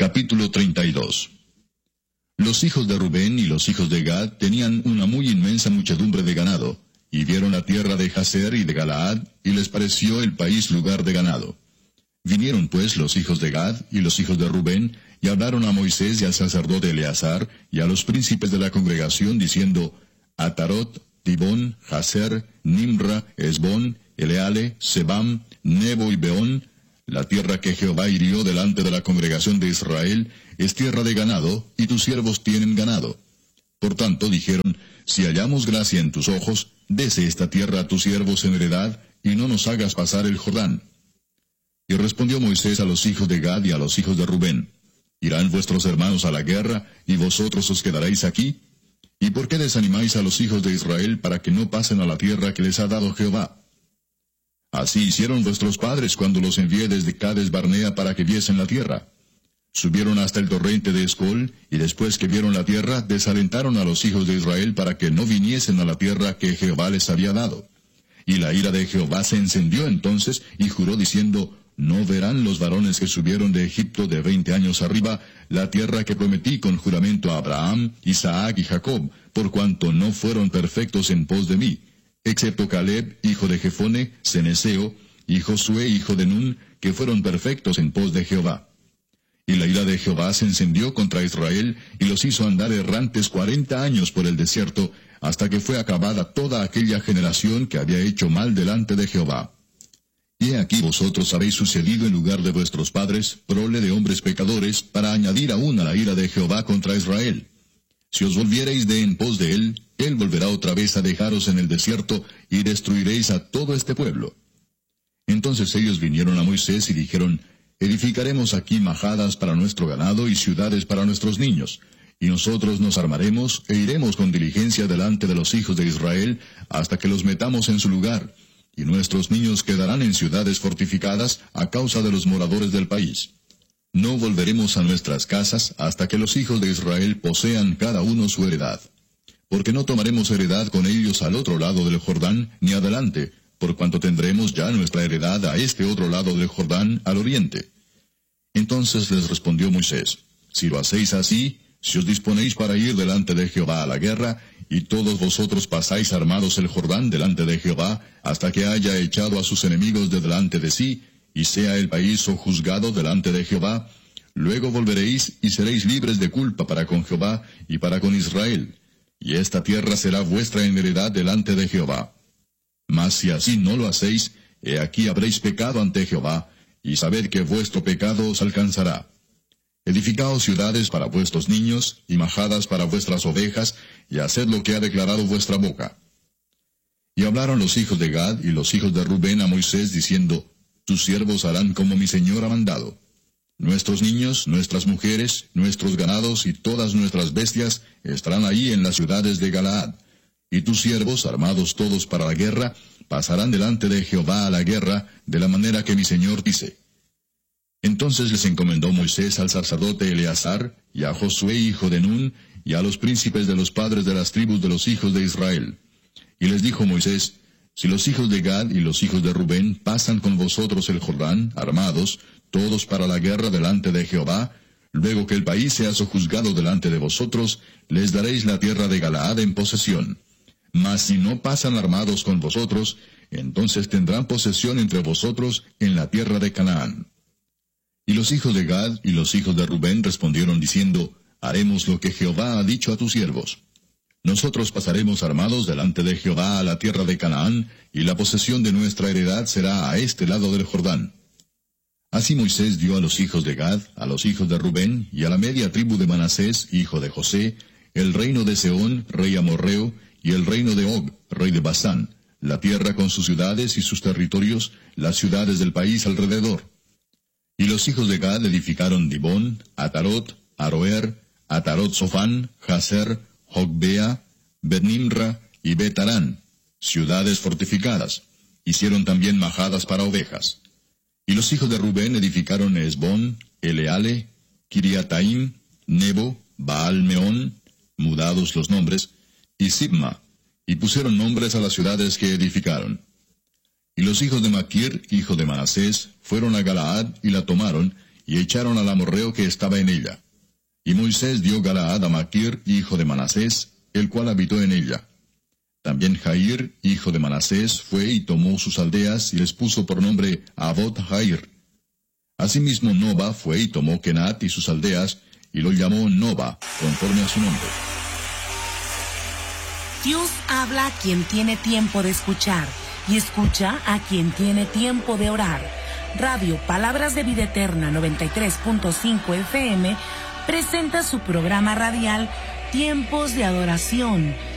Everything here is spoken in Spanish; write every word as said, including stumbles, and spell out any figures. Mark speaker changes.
Speaker 1: Capítulo treinta y dos. Los hijos de Rubén y los hijos de Gad tenían una muy inmensa muchedumbre de ganado, y vieron la tierra de Jazer y de Galaad, y les pareció el país lugar de ganado. Vinieron pues los hijos de Gad y los hijos de Rubén, y hablaron a Moisés y al sacerdote Eleazar, y a los príncipes de la congregación, diciendo, Atarot, Dibón, Jazer, Nimra, Esbón, Eleale, Sebam, Nebo y Beón, la tierra que Jehová hirió delante de la congregación de Israel, es tierra de ganado, y tus siervos tienen ganado. Por tanto dijeron, si hallamos gracia en tus ojos, dese esta tierra a tus siervos en heredad, y no nos hagas pasar el Jordán. Y respondió Moisés a los hijos de Gad y a los hijos de Rubén, ¿irán vuestros hermanos a la guerra, y vosotros os quedaréis aquí? ¿Y por qué desanimáis a los hijos de Israel para que no pasen a la tierra que les ha dado Jehová? Así hicieron vuestros padres cuando los envié desde Cades Barnea para que viesen la tierra. Subieron hasta el torrente de Escol, y después que vieron la tierra, desalentaron a los hijos de Israel para que no viniesen a la tierra que Jehová les había dado. Y la ira de Jehová se encendió entonces, y juró diciendo, no verán los varones que subieron de Egipto de veinte años arriba, la tierra que prometí con juramento a Abraham, Isaac y Jacob, por cuanto no fueron perfectos en pos de mí, excepto Caleb, hijo de Jefone, Ceneseo, y Josué, hijo de Nun, que fueron perfectos en pos de Jehová. Y la ira de Jehová se encendió contra Israel, y los hizo andar errantes cuarenta años por el desierto, hasta que fue acabada toda aquella generación que había hecho mal delante de Jehová. Y he aquí vosotros habéis sucedido en lugar de vuestros padres, prole de hombres pecadores, para añadir aún a la ira de Jehová contra Israel. Si os volviereis de en pos de él, él volverá otra vez a dejaros en el desierto, y destruiréis a todo este pueblo. Entonces ellos vinieron a Moisés y dijeron, edificaremos aquí majadas para nuestro ganado y ciudades para nuestros niños, y nosotros nos armaremos e iremos con diligencia delante de los hijos de Israel, hasta que los metamos en su lugar, y nuestros niños quedarán en ciudades fortificadas a causa de los moradores del país. No volveremos a nuestras casas hasta que los hijos de Israel posean cada uno su heredad. Porque no tomaremos heredad con ellos al otro lado del Jordán, ni adelante, por cuanto tendremos ya nuestra heredad a este otro lado del Jordán, al oriente. Entonces les respondió Moisés, si lo hacéis así, si os disponéis para ir delante de Jehová a la guerra, y todos vosotros pasáis armados el Jordán delante de Jehová, hasta que haya echado a sus enemigos de delante de sí, y sea el país sojuzgado delante de Jehová, luego volveréis y seréis libres de culpa para con Jehová y para con Israel, y esta tierra será vuestra en heredad delante de Jehová. Mas si así no lo hacéis, he aquí habréis pecado ante Jehová, y sabed que vuestro pecado os alcanzará. Edificaos ciudades para vuestros niños, y majadas para vuestras ovejas, y haced lo que ha declarado vuestra boca. Y hablaron los hijos de Gad y los hijos de Rubén a Moisés, diciendo, tus siervos harán como mi señor ha mandado. Nuestros niños, nuestras mujeres, nuestros ganados y todas nuestras bestias estarán ahí en las ciudades de Galaad. Y tus siervos, armados todos para la guerra, pasarán delante de Jehová a la guerra, de la manera que mi señor dice. Entonces les encomendó Moisés al sacerdote Eleazar, y a Josué hijo de Nun, y a los príncipes de los padres de las tribus de los hijos de Israel. Y les dijo Moisés, si los hijos de Gad y los hijos de Rubén pasan con vosotros el Jordán, armados, todos para la guerra delante de Jehová, luego que el país sea sojuzgado delante de vosotros, les daréis la tierra de Galaad en posesión. Mas si no pasan armados con vosotros, entonces tendrán posesión entre vosotros en la tierra de Canaán. Y los hijos de Gad y los hijos de Rubén respondieron diciendo, haremos lo que Jehová ha dicho a tus siervos. Nosotros pasaremos armados delante de Jehová a la tierra de Canaán, y la posesión de nuestra heredad será a este lado del Jordán. Así Moisés dio a los hijos de Gad, a los hijos de Rubén, y a la media tribu de Manasés, hijo de José, el reino de Sehón, rey amorreo, y el reino de Og, rey de Basán, la tierra con sus ciudades y sus territorios, las ciudades del país alrededor. Y los hijos de Gad edificaron Dibón, Atarot, Aroer, Atarot Sofán, Jazer, Jogbea, Bet-Nimra y Bet-Arán, ciudades fortificadas. Hicieron también majadas para ovejas. Y los hijos de Rubén edificaron Esbón, Eleale, Kiriataim, Nebo, Baal-Meón, mudados los nombres, y Sibma, y pusieron nombres a las ciudades que edificaron. Y los hijos de Maquir, hijo de Manasés, fueron a Galaad y la tomaron, y echaron al amorreo que estaba en ella. Y Moisés dio Galaad a Maquir, hijo de Manasés, el cual habitó en ella. También Jair, hijo de Manasés, fue y tomó sus aldeas, y les puso por nombre Avot Jair. Asimismo Noba fue y tomó Kenat y sus aldeas, y lo llamó Noba, conforme a su nombre.
Speaker 2: Dios habla a quien tiene tiempo de escuchar, y escucha a quien tiene tiempo de orar. Radio Palabras de Vida Eterna noventa y tres punto cinco F M presenta su programa radial Tiempos de Adoración,